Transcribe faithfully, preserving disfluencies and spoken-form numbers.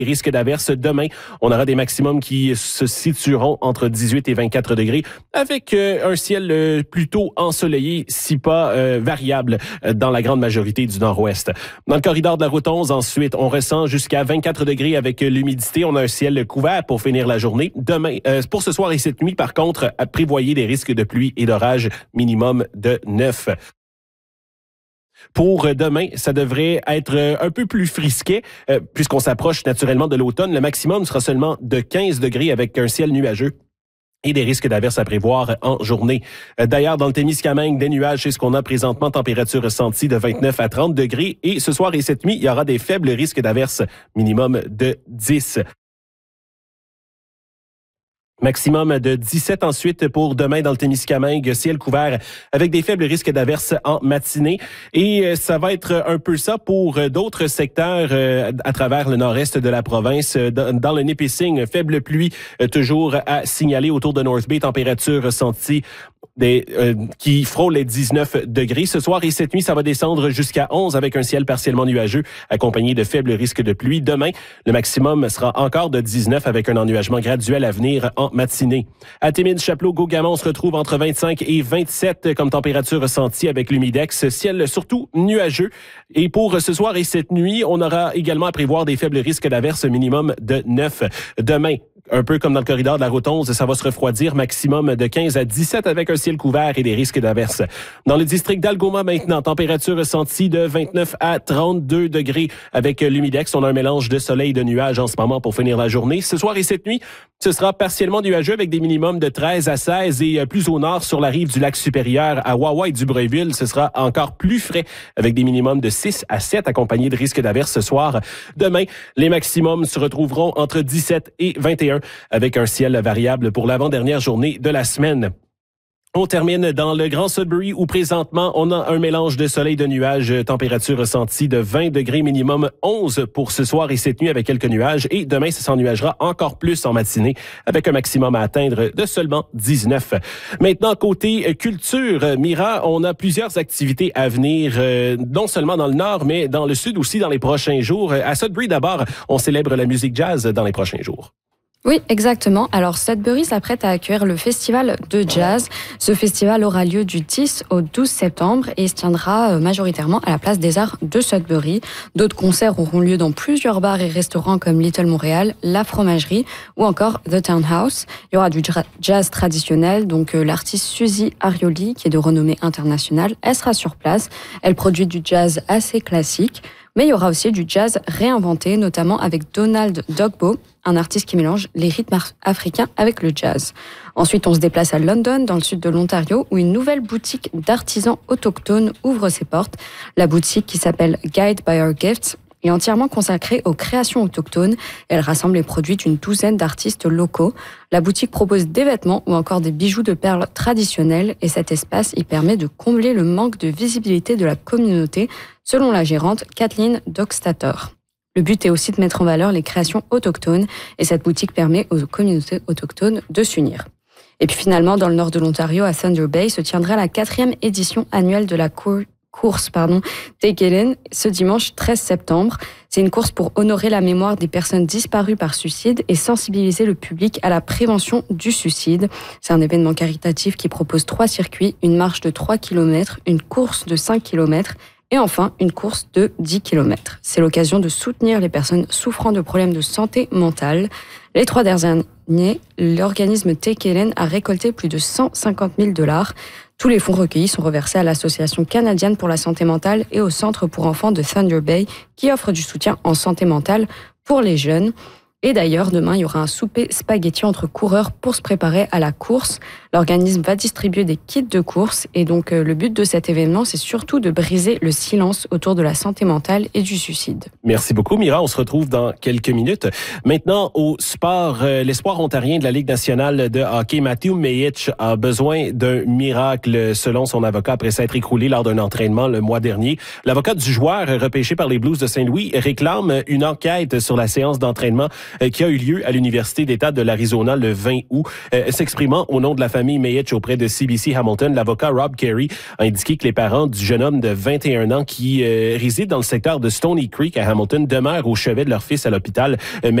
Risque d'averse demain. On aura des maximums qui se situeront entre dix-huit et vingt-quatre degrés avec euh, un ciel euh, plutôt ensoleillé, si pas euh, variable euh, dans la grande majorité du nord-ouest. Dans le corridor de la route onze, ensuite, on ressent jusqu'à vingt-quatre degrés avec euh, l'humidité. On a un ciel couvert pour finir la journée. Demain, euh, pour ce soir et cette nuit, par contre, à prévoyer des risques de pluie et d'orage minimum de neuf. Pour demain, ça devrait être un peu plus frisquet, euh, puisqu'on s'approche naturellement de l'automne. Le maximum sera seulement de quinze degrés avec un ciel nuageux et des risques d'averses à prévoir en journée. D'ailleurs, dans le Témiscamingue, des nuages, c'est ce qu'on a présentement, température ressentie de vingt-neuf à trente degrés. Et ce soir et cette nuit, il y aura des faibles risques d'averses, minimum de dix. Maximum de dix-sept ensuite pour demain dans le Témiscamingue, ciel couvert avec des faibles risques d'averses en matinée. Et ça va être un peu ça pour d'autres secteurs à travers le nord-est de la province. Dans le Nipissing, faible pluie toujours à signaler autour de North Bay, température ressentie Des, euh, qui frôle les dix-neuf degrés. Ce soir et cette nuit, ça va descendre jusqu'à onze avec un ciel partiellement nuageux accompagné de faibles risques de pluie. Demain, le maximum sera encore de dix-neuf avec un ennuagement graduel à venir en matinée. À Timmins, Chapleau, Gaugamont, on se retrouve entre vingt-cinq et vingt-sept comme température ressentie avec l'humidex. Ciel surtout nuageux. Et pour ce soir et cette nuit, on aura également à prévoir des faibles risques d'averses minimum de neuf. Demain, un peu comme dans le corridor de la route onze, ça va se refroidir, maximum de quinze à dix-sept avec un ciel couvert et des risques d'averses. Dans le district d'Algoma maintenant, température ressentie de vingt-neuf à trente-deux degrés avec l'humidex. On a un mélange de soleil et de nuages en ce moment pour finir la journée. Ce soir et cette nuit, ce sera partiellement nuageux avec des minimums de treize à seize et plus au nord sur la rive du lac supérieur à Wawa et Dubreuilville, ce sera encore plus frais avec des minimums de six à sept accompagnés de risques d'averses ce soir. Demain, les maximums se retrouveront entre dix-sept et vingt et un avec un ciel variable pour l'avant-dernière journée de la semaine. On termine dans le Grand Sudbury où présentement on a un mélange de soleil et de nuages, température ressentie de vingt degrés minimum onze pour ce soir et cette nuit avec quelques nuages et demain ça s'ennuagera encore plus en matinée avec un maximum à atteindre de seulement dix-neuf. Maintenant côté culture, Mira, on a plusieurs activités à venir euh, non seulement dans le nord mais dans le sud aussi dans les prochains jours. À Sudbury d'abord, on célèbre la musique jazz dans les prochains jours. Oui, exactement. Alors, Sudbury s'apprête à accueillir le festival de jazz. Ce festival aura lieu du dix au douze septembre et se tiendra majoritairement à la place des Arts de Sudbury. D'autres concerts auront lieu dans plusieurs bars et restaurants comme Little Montréal, La Fromagerie ou encore The Townhouse. Il y aura du jazz traditionnel, donc l'artiste Suzy Arioli, qui est de renommée internationale, elle sera sur place. Elle produit du jazz assez classique. Mais il y aura aussi du jazz réinventé, notamment avec Donald Dogbo, un artiste qui mélange les rythmes africains avec le jazz. Ensuite, on se déplace à London, dans le sud de l'Ontario, où une nouvelle boutique d'artisans autochtones ouvre ses portes. La boutique, qui s'appelle Guide by Our Gifts, est entièrement consacrée aux créations autochtones. Elle rassemble les produits d'une douzaine d'artistes locaux. La boutique propose des vêtements ou encore des bijoux de perles traditionnels et cet espace y permet de combler le manque de visibilité de la communauté, selon la gérante Kathleen Dockstatter. Le but est aussi de mettre en valeur les créations autochtones et cette boutique permet aux communautés autochtones de s'unir. Et puis finalement, dans le nord de l'Ontario, à Thunder Bay, se tiendra la quatrième édition annuelle de la cour course pardon, Take It In, ce dimanche treize septembre. C'est une course pour honorer la mémoire des personnes disparues par suicide et sensibiliser le public à la prévention du suicide. C'est un événement caritatif qui propose trois circuits, une marche de trois kilomètres, une course de cinq kilomètres et enfin une course de dix kilomètres. C'est l'occasion de soutenir les personnes souffrant de problèmes de santé mentale. Les trois dernières années, l'organisme Take It In a récolté plus de cent cinquante mille dollars. Tous les fonds recueillis sont reversés à l'Association canadienne pour la santé mentale et au Centre pour enfants de Thunder Bay, qui offre du soutien en santé mentale pour les jeunes. Et d'ailleurs, demain, il y aura un souper spaghetti entre coureurs pour se préparer à la course. L'organisme va distribuer des kits de course et donc euh, le but de cet événement, c'est surtout de briser le silence autour de la santé mentale et du suicide. Merci beaucoup, Mira. On se retrouve dans quelques minutes. Maintenant, au sport, euh, l'espoir ontarien de la Ligue nationale de hockey, Matthew Mayich, a besoin d'un miracle, selon son avocat, après s'être écroulé lors d'un entraînement le mois dernier. L'avocat du joueur, repêché par les Blues de Saint-Louis, réclame une enquête sur la séance d'entraînement qui a eu lieu à l'Université d'État de l'Arizona le vingt août. S'exprimant au nom de la famille Mayetch auprès de C B C Hamilton, l'avocat Rob Carey a indiqué que les parents du jeune homme de vingt et un ans qui euh, réside dans le secteur de Stony Creek à Hamilton demeurent au chevet de leur fils à l'hôpital.